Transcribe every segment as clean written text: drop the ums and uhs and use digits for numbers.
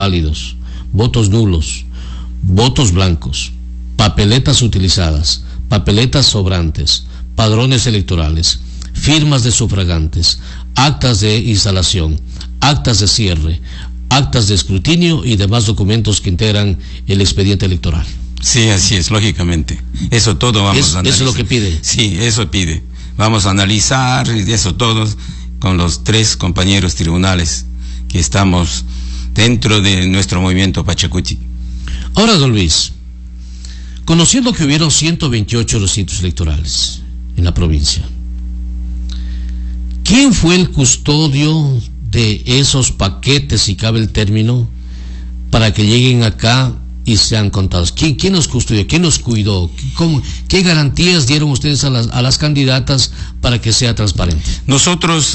válidos, votos nulos, votos blancos, papeletas utilizadas, papeletas sobrantes, padrones electorales, firmas de sufragantes, actas de instalación, actas de cierre, actas de escrutinio y demás documentos que integran el expediente electoral. Sí, así es, lógicamente. Eso todo vamos a analizar. Eso es lo que pide. Sí, eso pide. Vamos a analizar eso todo con los 3 compañeros tribunales que estamos dentro de nuestro movimiento Pachacuti. Ahora, don Luis, conociendo que hubieron 128 recintos electorales en la provincia, ¿quién fue el custodio de esos paquetes, si cabe el término, para que lleguen acá y sean contados? ¿Quién los custodió? ¿Quién los cuidó? ¿Qué garantías dieron ustedes a las candidatas para que sea transparente? Nosotros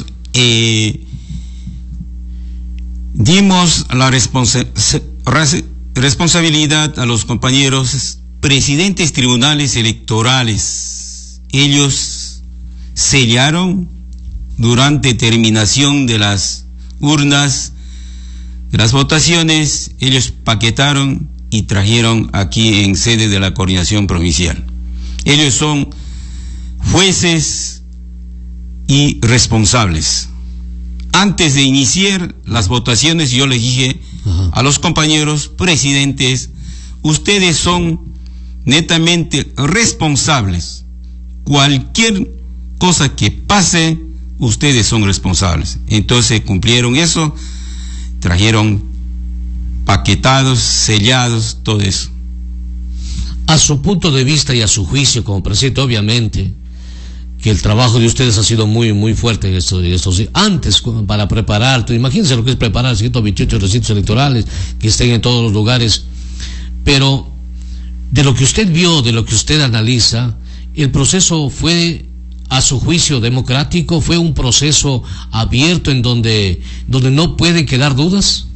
dimos la responsabilidad a los compañeros presidentes tribunales electorales. Ellos sellaron durante terminación de las urnas, de las votaciones, ellos paquetaron y trajeron aquí en sede de la coordinación provincial. Ellos son jueces y responsables. Antes de iniciar las votaciones, yo les dije a los compañeros presidentes, ustedes son netamente responsables. Cualquier cosa que pase, ustedes son responsables. Entonces cumplieron eso, trajeron paquetados, sellados, todo eso. A su punto de vista y a su juicio como presidente, obviamente que el trabajo de ustedes ha sido muy muy fuerte en estos días. Antes, para preparar, imagínense lo que es preparar 128 recintos electorales que estén en todos los lugares, pero de lo que usted vio, de lo que usted analiza, el proceso fue, a su juicio, democrático, fue un proceso abierto en donde no pueden quedar dudas.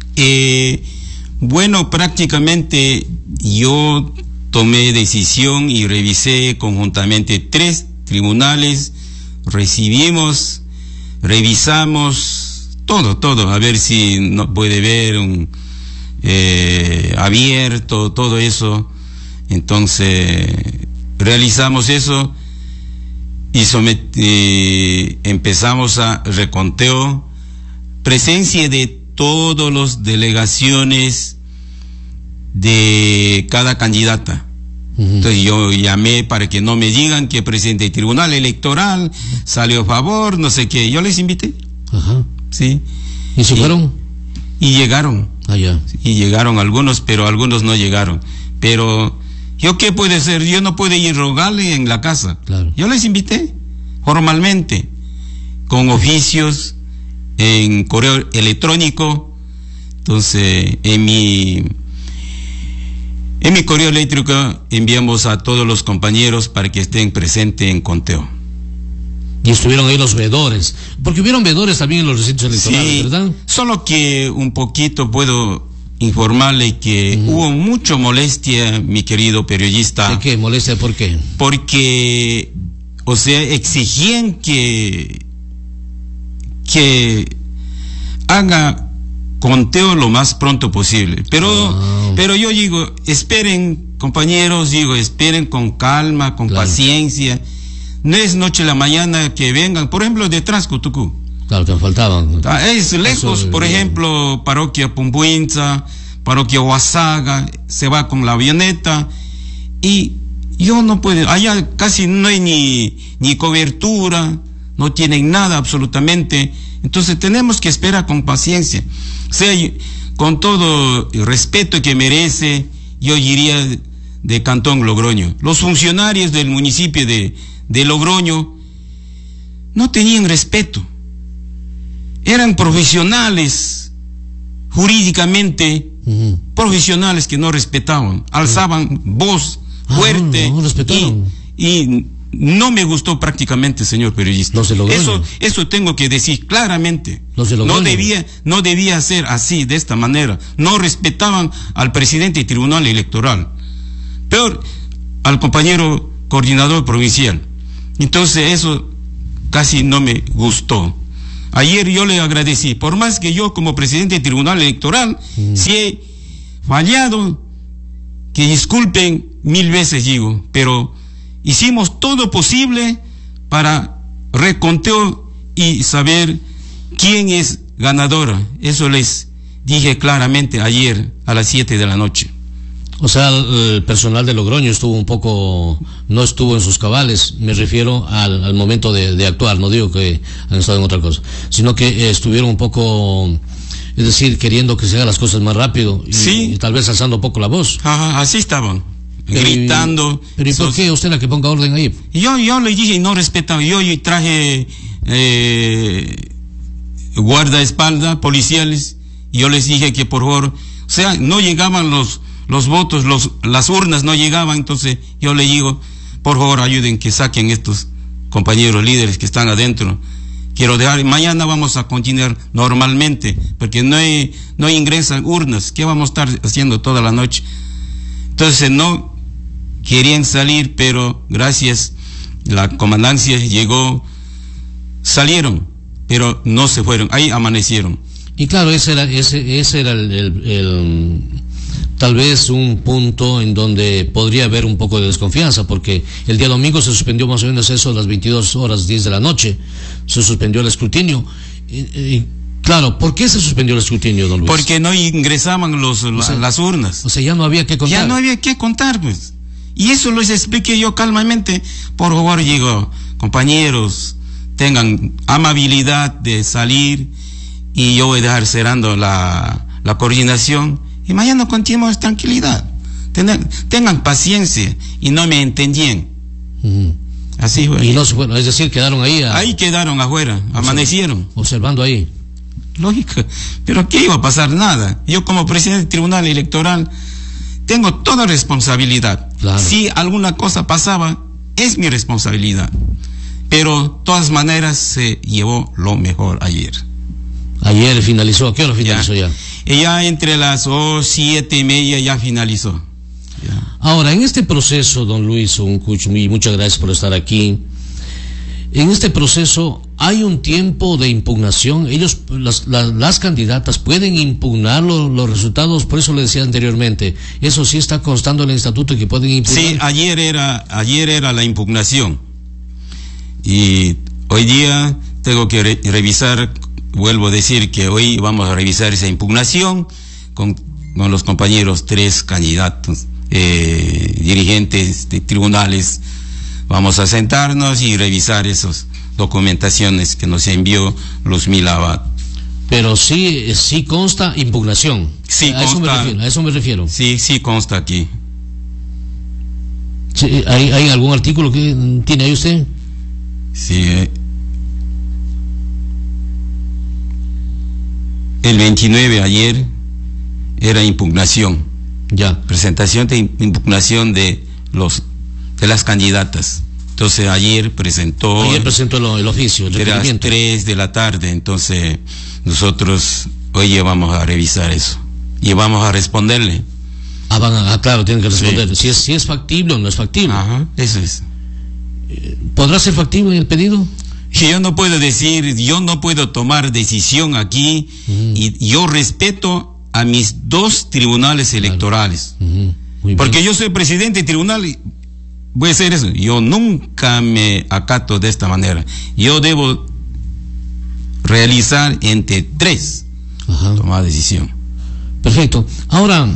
Bueno, prácticamente yo tomé decisión y revisé conjuntamente 3 tribunales, revisamos todo, a ver si no puede ver un abierto, todo eso. Entonces realizamos eso y empezamos a reconteo, presencia de todas las delegaciones de cada candidata. Entonces yo llamé para que no me digan que el presidente del tribunal electoral salió a favor, no sé qué. Yo les invité. Ajá. Sí. ¿Y se fueron? Y llegaron. Allá. Y llegaron algunos, pero algunos no llegaron. Pero ¿yo qué puede ser? Yo no puedo ir a rogarle en la casa. Claro. Yo les invité formalmente, con oficios, en correo electrónico. Entonces, en mi correo eléctrico enviamos a todos los compañeros para que estén presentes en conteo. Y estuvieron ahí los veedores, porque hubieron veedores también en los recintos electorales, sí, ¿verdad? Solo que un poquito puedo informarle que hubo mucha molestia, mi querido periodista. ¿De qué? ¿Molestia por qué? Porque, o sea, exigían que haga conteo lo más pronto posible. Pero yo digo, esperen, compañeros, esperen con calma, con paciencia. No es noche a la mañana que vengan, por ejemplo, de Trasco-Tucú. Claro, que faltaban. Es lejos, por ejemplo, parroquia Pumbuinza, parroquia Huasaga, se va con la avioneta y yo no puedo, allá casi no hay ni cobertura, no tienen nada absolutamente. Entonces tenemos que esperar con paciencia. O sea, con todo el respeto que merece, yo diría, de Cantón Logroño. Los funcionarios del municipio de Logroño no tenían respeto. Eran profesionales, jurídicamente, profesionales que no respetaban, alzaban voz fuerte, no respetaron. Y no me gustó prácticamente, señor periodista. Eso tengo que decir claramente. No debía ser así, de esta manera. No respetaban al presidente del Tribunal Electoral. Peor, al compañero coordinador provincial. Entonces eso casi no me gustó. ayer yo le agradecí, por más que yo como presidente del Tribunal Electoral, si he fallado, que disculpen 1000 veces digo, pero hicimos todo posible para reconteo y saber quién es ganadora. Eso les dije claramente ayer a las 7 de la noche. O sea, el personal de Logroño no estuvo en sus cabales, me refiero al momento de actuar, no digo que han estado en otra cosa, sino que estuvieron un poco, es decir, queriendo que se hagan las cosas más rápido y tal vez alzando un poco la voz. Ajá, así estaban, gritando. Pero ¿y por qué usted la que ponga orden ahí? Yo le dije, no respetaba, yo traje guardaespaldas policiales, y yo les dije que por favor, o sea, no llegaban los votos, las urnas no llegaban, entonces yo le digo, por favor ayuden que saquen estos compañeros líderes que están adentro. Quiero dejar, mañana vamos a continuar normalmente, porque no ingresan urnas, ¿qué vamos a estar haciendo toda la noche? Entonces no querían salir, pero gracias, la comandancia llegó, salieron, pero no se fueron, ahí amanecieron. Y claro, ese era el tal vez un punto en donde podría haber un poco de desconfianza, porque el día domingo se suspendió más o menos eso a las 22:10 de la noche, se suspendió el escrutinio. Claro, ¿por qué se suspendió el escrutinio, don Luis? Porque no ingresaban las urnas. O sea, ya no había que contar. Ya no había que contar, pues. Y eso les expliqué yo calmamente. Por favor, digo, compañeros, tengan amabilidad de salir y yo voy a dejar cerrando la coordinación. Y mañana continuamos tranquilidad. Tengan paciencia. Y no me entendían. Así fue. Y no se fueron, es decir, quedaron ahí. Ahí quedaron afuera, amanecieron. Observando ahí. Lógico. Pero ¿qué iba a pasar? Nada. Yo como presidente del Tribunal Electoral tengo toda responsabilidad. Claro. Si alguna cosa pasaba, es mi responsabilidad. Pero de todas maneras se llevó lo mejor ayer. Ayer finalizó. ¿A qué hora finalizó ya? Ya entre las 7:30 ya finalizó. Ya. Ahora, en este proceso, don Luis Uncucho, y muchas gracias por estar aquí. En este proceso hay un tiempo de impugnación. Las candidatas pueden impugnar los resultados, por eso le decía anteriormente. Eso sí está constando en el estatuto que pueden impugnar. Sí, ayer era la impugnación. Y hoy día tengo que revisar. Vuelvo a decir que hoy vamos a revisar esa impugnación con los compañeros, 3 candidatos, dirigentes de tribunales. Vamos a sentarnos y revisar esas documentaciones que nos envió Luz Mila Abad. Pero sí consta impugnación. Sí, a eso me refiero. Sí consta aquí. Sí, ¿hay algún artículo que tiene ahí usted? Sí. El 29 ayer era impugnación. Ya. Presentación de impugnación de las candidatas. Entonces ayer presentó el oficio, el requerimiento. requerimiento. 3 de la tarde. Entonces nosotros hoy vamos a revisar eso y vamos a responderle. Claro, tienen que responder. Sí. Si es factible o no es factible. Ajá, eso es. ¿Podrá ser factible el pedido? Yo no puedo decir, yo no puedo tomar decisión aquí, y yo respeto a mis 2 tribunales electorales. Porque yo soy presidente del tribunal y voy a hacer eso. Yo nunca me acato de esta manera. Yo debo realizar entre 3 tomar decisión. Perfecto. Ahora,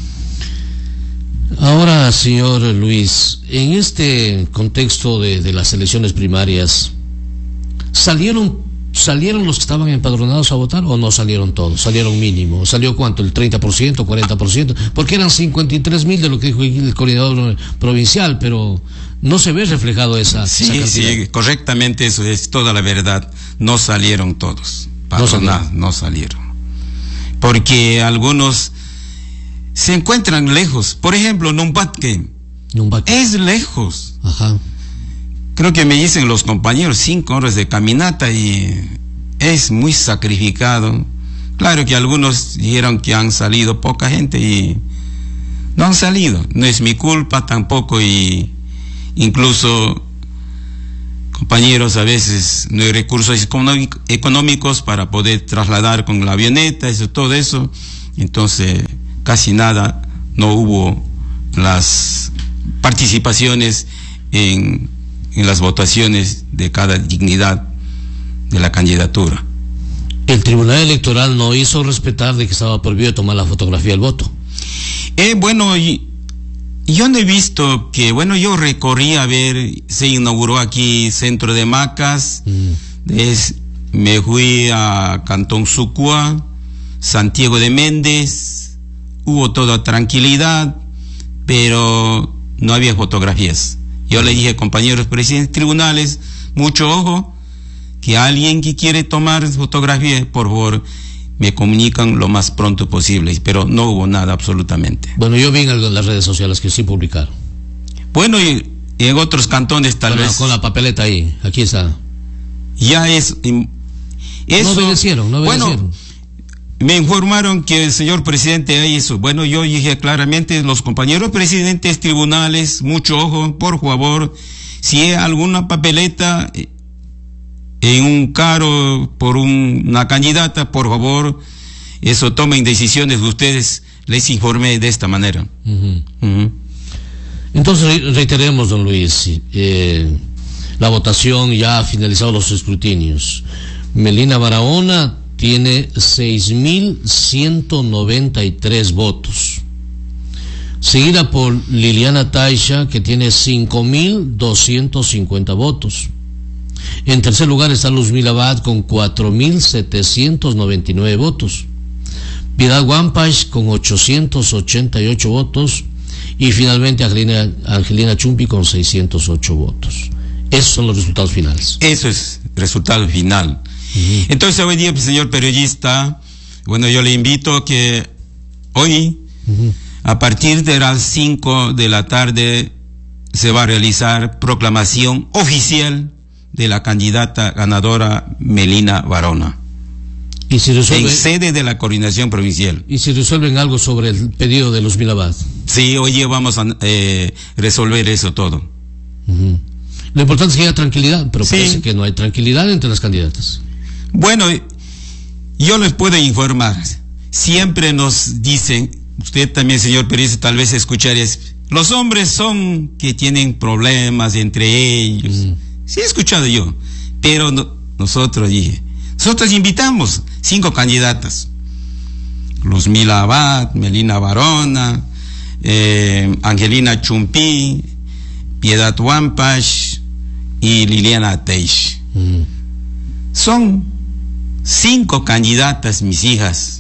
señor Luis, en este contexto de las elecciones primarias, ¿salieron los que estaban empadronados a votar o no salieron todos? ¿Salieron mínimo? ¿Salió cuánto? ¿El 30%, 40%? Porque eran 53,000 de lo que dijo el coordinador provincial, pero no se ve reflejado esa cantidad. Sí, correctamente, eso es toda la verdad. No salieron todos. No salieron. Porque algunos se encuentran lejos. Por ejemplo, Numpatque. Es lejos. Ajá. Creo que me dicen los compañeros 5 horas de caminata y es muy sacrificado. Claro que algunos dijeron que han salido poca gente y no han salido. No es mi culpa tampoco, y incluso compañeros a veces no hay recursos económicos para poder trasladar con la avioneta, todo eso. Entonces, casi nada, no hubo las participaciones en las votaciones de cada dignidad de la candidatura. El Tribunal Electoral no hizo respetar de que estaba prohibido tomar la fotografía del voto. Bueno, yo no he visto que, yo recorrí a ver, se inauguró aquí Centro de Macas, me fui a Cantón Sucua, Santiago de Méndez, hubo toda tranquilidad, pero no había fotografías. Yo le dije, compañeros presidentes tribunales, mucho ojo, que alguien que quiere tomar fotografías, por favor, me comunican lo más pronto posible, pero no hubo nada absolutamente. Bueno, yo vi en las redes sociales que sí publicaron. Bueno, y en otros cantones tal vez. Con la papeleta ahí, aquí está. Ya es... Eso, no obedecieron. Bueno, me informaron que el señor presidente hizo. Bueno, yo dije claramente, los compañeros presidentes tribunales, mucho ojo, por favor, si hay alguna papeleta en un carro por una candidata, por favor, eso tomen decisiones de ustedes, les informé de esta manera. Entonces reiteremos, don Luis, la votación ya ha finalizado los escrutinios. Melina Barahona tiene 6.193 votos, seguida por Liliana Taisha, que tiene 5.250 votos. En tercer lugar está Luzmila Abad con 4.799 votos, Piedad Wampas con 888 votos y finalmente Angelina Chumpi con 608 votos. Esos son los resultados finales. Eso es el resultado final. Entonces hoy día, señor periodista, yo le invito a que hoy, a partir de las 5 de la tarde, se va a realizar proclamación oficial de la candidata ganadora Melina Barahona. ¿Y si resuelve, en sede de la coordinación provincial? ¿Y si resuelven algo sobre el pedido de Luzmila Abad? Sí, hoy vamos a resolver eso todo. Lo importante es que haya tranquilidad, pero parece que no hay tranquilidad entre las candidatas. Bueno, yo les puedo informar. Siempre nos dicen, usted también, señor periodista, tal vez escuchar los hombres son que tienen problemas entre ellos. Sí he escuchado yo, pero nosotros invitamos 5 candidatas: Luzmila Abad, Melina Barahona, Angelina Chumpi, Piedad Wampas y Liliana Taisha. Son 5 candidatas, mis hijas.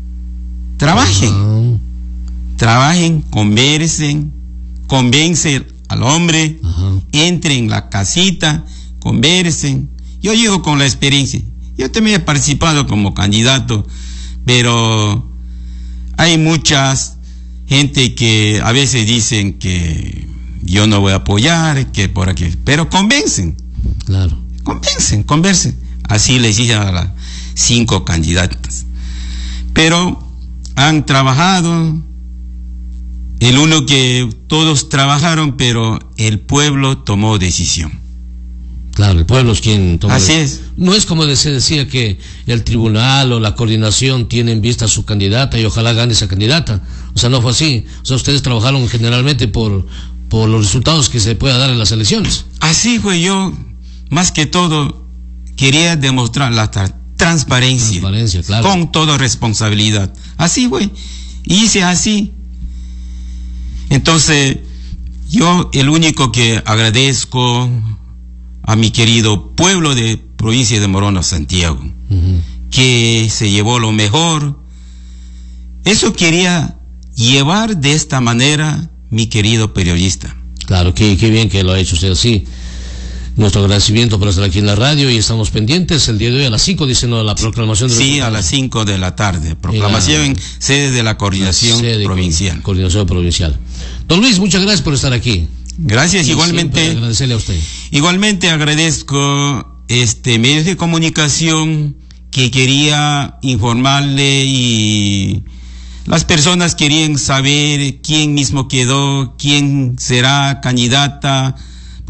Trabajen, conversen, convencen al hombre, entren en la casita, conversen. Yo llego con la experiencia. Yo también he participado como candidato, pero hay muchas gente que a veces dicen que yo no voy a apoyar, que por aquí, pero convencen. Claro. Conversen. Así les dije a las 5 candidatas. Pero han trabajado. El uno que todos trabajaron, pero el pueblo tomó decisión. Claro, el pueblo es quien toma. Así es. No es como se decía que el tribunal o la coordinación tiene en vista a su candidata y ojalá gane esa candidata. O sea, no fue así. O sea, ustedes trabajaron generalmente por los resultados que se pueda dar en las elecciones. Así fue. Yo, más que todo, quería demostrar la transparencia, claro, con toda responsabilidad. Así fue. Hice así. Entonces, yo el único que agradezco a mi querido pueblo de provincia de Morona, Santiago, que se llevó lo mejor. Eso quería llevar de esta manera mi querido periodista. Claro, qué bien que lo ha hecho usted así. Nuestro agradecimiento por estar aquí en la radio y estamos pendientes el día de hoy a las 5, diciendo la proclamación de Sí, a las 5 de la tarde. Proclamación en sede de la coordinación provincial. Coordinación provincial. Don Luis, muchas gracias por estar aquí. Gracias, igualmente. Agradecerle a usted. Igualmente agradezco medios de comunicación que quería informarle y las personas querían saber quién mismo quedó, quién será candidata.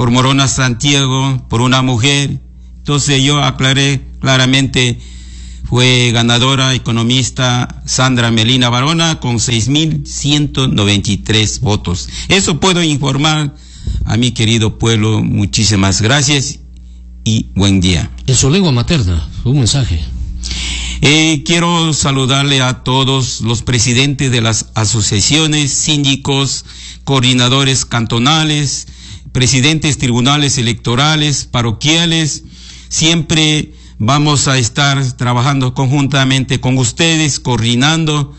por Morona Santiago, por una mujer. Entonces yo aclaré claramente, fue ganadora economista Sandra Melina Barona con 6.193 votos. Eso puedo informar a mi querido pueblo. Muchísimas gracias y buen día. En su lengua materna, un mensaje. Quiero saludarle a todos los presidentes de las asociaciones, síndicos, coordinadores cantonales, presidentes tribunales electorales, parroquiales. Siempre vamos a estar trabajando conjuntamente con ustedes, coordinando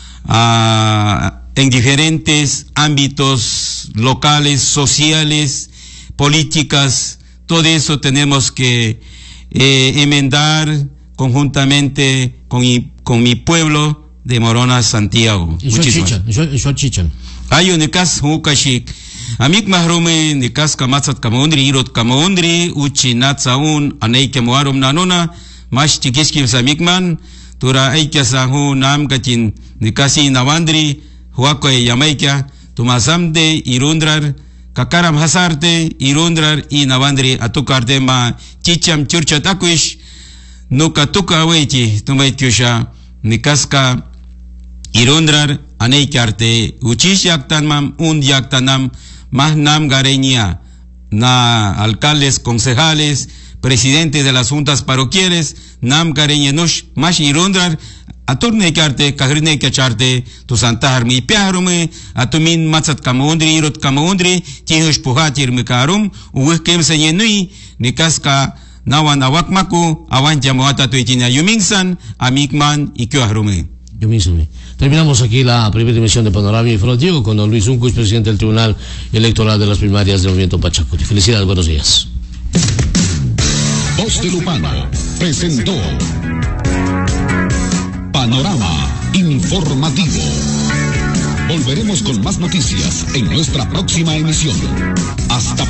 en diferentes ámbitos locales, sociales, políticas. Todo eso tenemos que enmendar conjuntamente con mi pueblo de Morona Santiago. Muchísimas. Ayo nekas hukashik. Amik mahrume nekas kamatsat kamaundri irot kamaundri uchi natsaun anayke muarum nanuna mash tikiskim samikman tura ayka sahu nam kachin nekasi nawandri huakoy yamayka tumasamde irundrar kakaram hasarte irundrar i nawandri atukarte ma chicham churchat akwish nuka tuka wechi tumaytyusha nikaska irundrar anaykarte uchish yaktanmam un yaktanam más nam gareña na alcaldes, concejales, presidentes de las juntas parroquiales, nam gareña nush más irundrar aturne karte kagrine kacharte tu santar mi piahrume atumin matsat kamaundri irot kamaundri tihush puhatir mikarum uwihkem senyenui nikaska nawan awakmaku awan jamuata tuitina yumingsan amikman y kyahrume. Terminamos aquí la primera emisión de Panorama Informativo con don Luis Uncuch, presidente del Tribunal Electoral de las Primarias del Movimiento Pachacuti. Felicidades, buenos días. Voz de Lupano presentó Panorama Informativo. Volveremos con más noticias en nuestra próxima emisión. Hasta